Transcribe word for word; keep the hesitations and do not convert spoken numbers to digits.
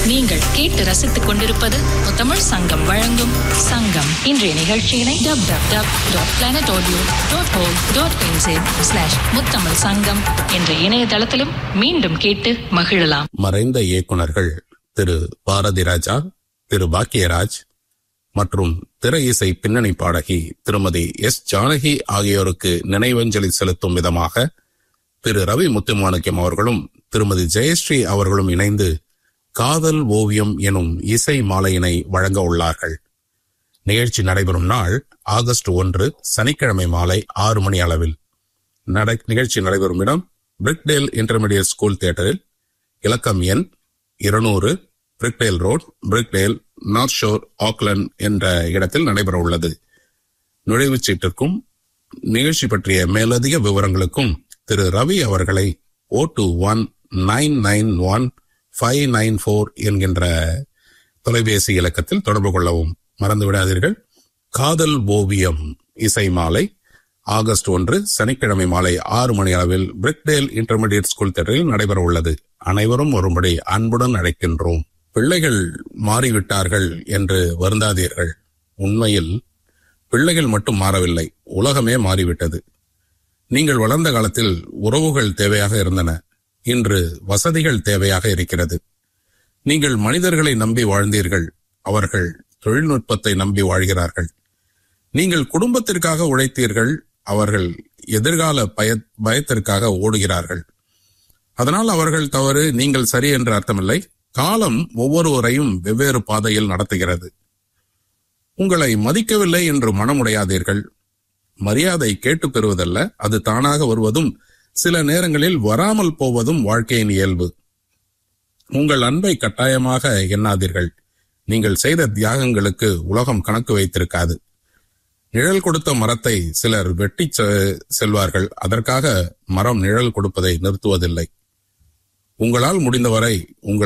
நீங்கள் கேட்டு ரசித்துக் கொண்டிருப்பது முத்தமிழ் சங்கம் வழங்கும் சங்கம். இன்றைய நிகழ்ச்சியினை dub dub dub dot planet audio dot O dot NJ slash முத்தமிழ் சங்கம் என்ற இணையதளத்திலும் மீண்டும் கேட்டு மகிழலாம். மறைந்த இயக்குனர்கள் திரு பாரதி ராஜா, திரு பாக்கியராஜ் மற்றும் திரை இசை பின்னணி பாடகி திருமதி எஸ் ஜானகி ஆகியோருக்கு நினைவஞ்சலி செலுத்தும் விதமாக திரு ரவி முத்துமாணிக்கம் அவர்களும் திருமதி ஜெயஸ்ரீ அவர்களும் இணைந்து காதல் ஓவியம் எனும் இசை மாலையினை வழங்க உள்ளார்கள். நிகழ்ச்சி நடைபெறும் நாள் ஆகஸ்ட் ஒன்று சனிக்கிழமை மாலை ஆறு மணி அளவில். நிகழ்ச்சி நடைபெறும் இடம் பிரிக்டேல் இன்டர்மீடியட் ஸ்கூல் தியேட்டரில், இலக்கம் எண் இருநூறு Birkdale road, Birkdale, north sure, Auckland என்ற இடத்தில் நடைபெற உள்ளது. நுழைவுச் சீட்டிற்கும் நிகழ்ச்சி பற்றிய மேலதிக விவரங்களுக்கும் திரு ரவி அவர்களை ஓ two one nine nine one five nine four என்கின்ற தொலைபேசி இலக்கத்தில் தொடர்பு கொள்ளவும் மறந்து விடாதீர்கள். காதல் ஓவியம் இசை மாலை ஆகஸ்ட் ஒன்று சனிக்கிழமை மாலை ஆறு மணி அளவில் பிரிக்டேல் இன்டர்மீடியட் ஸ்கூல் தியேட்டரில் நடைபெற உள்ளது. அனைவரும் வரும்படி அன்புடன் அழைக்கின்றோம். பிள்ளைகள் மாறிவிட்டார்கள் என்று வருந்தாதீர்கள். உண்மையில் பிள்ளைகள் மட்டும் மாறவில்லை, உலகமே மாறிவிட்டது. நீங்கள் வளர்ந்த காலத்தில் உறவுகள் தேவையாக இருந்தன, இன்று வசதிகள் தேவையாக இருக்கிறது. நீங்கள் மனிதர்களை நம்பி வாழ்ந்தீர்கள், அவர்கள் தொழில்நுட்பத்தை நம்பி வாழ்கிறார்கள். நீங்கள் குடும்பத்திற்காக உழைத்தீர்கள், அவர்கள் எதிர்கால பய பயத்திற்காக ஓடுகிறார்கள். அதனால் அவர்கள் தவறு, நீங்கள் சரி என்று அர்த்தமில்லை. காலம் ஒவ்வொருவரையும் வெவ்வேறு பாதையில் நடத்துகிறது. உங்களை மதிக்கவில்லை என்று மனமுடையாதீர்கள். மரியாதை கேட்டு பெறுவதல்ல, அது தானாக வருவதும் சில நேரங்களில் வராமல் போவதும் வாழ்க்கையின் இயல்பு. உங்கள் அன்பை கட்டாயமாக எண்ணாதீர்கள். நீங்கள் செய்த தியாகங்களுக்கு உலகம் கணக்கு வைத்திருக்காது. நிழல் கொடுத்த மரத்தை சிலர் வெட்டி செல்வார்கள், அதற்காக மரம் நிழல் கொடுப்பதை நிறுத்துவதில்லை. உங்களால் முடிந்தவரை உங்கள்